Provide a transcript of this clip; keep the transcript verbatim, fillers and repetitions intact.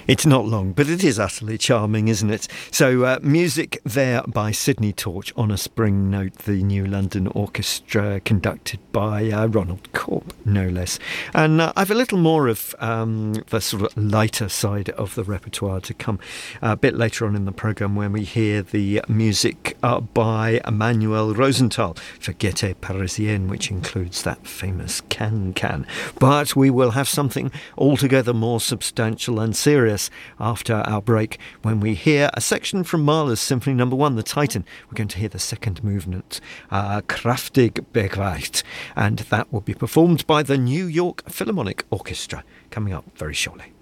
It's not long, but it is utterly charming, isn't it? So uh, music there by Sydney Torch on a Spring Note, the New London Orchestra, conducted by uh, Ronald Corp, no less. And uh, I've a little more of um, the sort of lighter side of the repertoire to come uh, a bit later on in the programme, when we hear the music uh, by Emmanuel Rosenthal for Gaieté Parisienne, which includes that famous can-can. But we will have something altogether more substantial and serious after our break, when we hear a section from Mahler's Symphony Number One, the Titan. We're going to hear the second movement, uh, Kraftig Begleicht, and that will be performed by the New York Philharmonic Orchestra, coming up very shortly.